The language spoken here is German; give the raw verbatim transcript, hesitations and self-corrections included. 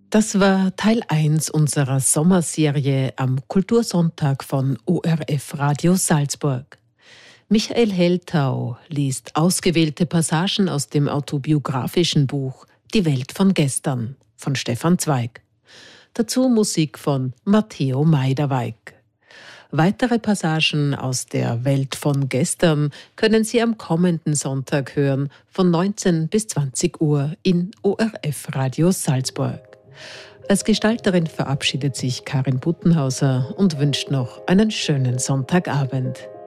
Das war Teil eins unserer Sommerserie am Kultursonntag von O R F Radio Salzburg. Michael Heltau liest ausgewählte Passagen aus dem autobiografischen Buch Die Welt von gestern von Stefan Zweig. Dazu Musik von Matteo Meiderweig. Weitere Passagen aus der Welt von gestern können Sie am kommenden Sonntag hören von neunzehn bis zwanzig Uhr in O R F Radio Salzburg. Als Gestalterin verabschiedet sich Karin Buttenhauser und wünscht noch einen schönen Sonntagabend.